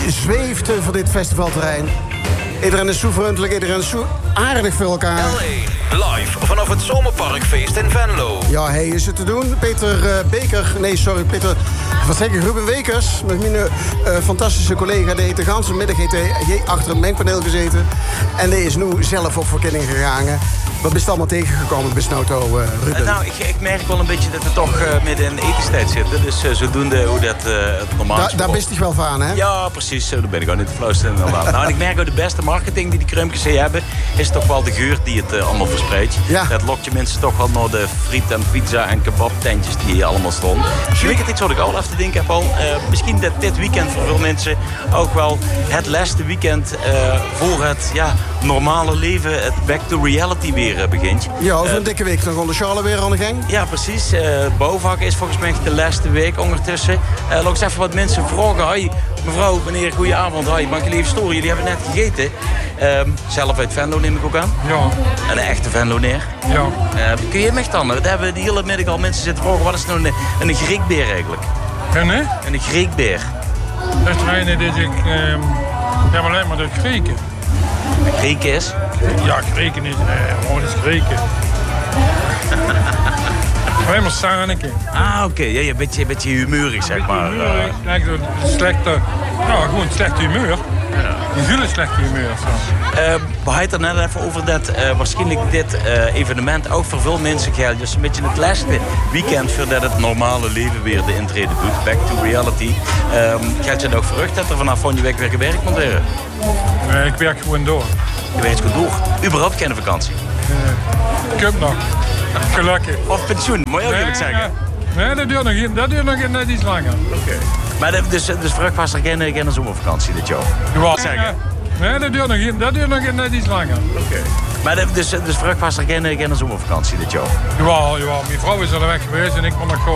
zweeft voor dit festivalterrein. Iedereen is soeveruntelijk, iedereen is aardig voor elkaar. LA, live vanaf het Zomerparkfeest in Venlo. Ja, hey, is het te doen? Peter Ruben Wekers, met mijn fantastische collega, die heeft de ganse middag achter een mengpaneel gezeten. En die is nu zelf op verkenning gegaan. Wat is het allemaal tegengekomen bij Snauto, Ruben? Nou, ik merk wel een beetje dat we toch midden in de etenstijd zitten. Dus zodoende hoe dat het normaal is. Daar bist je wel van, hè? Ja, precies. Daar ben ik ook niet te fluisteren inderdaad. Nou, en ik merk ook de beste marketing die Krumkes hebben, is toch wel de geur die het allemaal verspreidt. Ja. Dat lokt je mensen toch wel naar de friet en pizza en kebabtentjes die hier allemaal stonden. Dus weet ik iets wat ik al even te denken heb al. Misschien dat dit weekend voor veel mensen ook wel het laatste weekend voor het normale leven, het back to reality weer begint. Ja, over een dikke week dan gewoon de Charles weer aan de gang. Ja, precies. Het bouwvak is volgens mij de laatste week ondertussen. Nog eens even wat mensen vragen. Hoi, mevrouw, meneer, goedenavond. Hoi, mag ik jullie even storen? Jullie hebben net gegeten. Zelf uit Venlo neem ik ook aan. Ja. Een echte Venloneer. Ja. Kun je hem echt dan? Dat hebben de hele middag al mensen zitten vragen. Wat is nou een Griekbeer eigenlijk? Een Griekbeer. Dat is een die ik... maar alleen maar de Grieken. Griek is? Ja, Grieken is... gewoon is Grieken. Alleen maar Saneke. Ah, oké. Ja, een beetje humeurig, zeg maar. Lijkt een slechte... Nou, gewoon slecht humeur. Een hele slechte humeur. We hadden het er net even over dat waarschijnlijk dit evenement ook voor veel mensen geldt. Dus een beetje het laatste weekend voordat het normale leven weer de intrede doet. Back to reality. Geldt je het ook verrucht dat er vanaf volgende week weer gewerkt moet worden? Nee, ik werk gewoon door. Je werkt gewoon door? Überhaupt geen vakantie? Ik heb nog. Gelukkig. Of pensioen, moet je ook eerlijk zeggen. Nee, dat duurt nog net iets langer. Oké. Maar dus vrucht was er geen zomervakantie dit jaar? Jawel. Zeggen. Nee, dat duurt nog net iets langer. Oké. Maar dus vrucht was er geen zomervakantie dit jaar? Jawel. Mijn vrouw is al weg geweest en ik kon nog gewoon.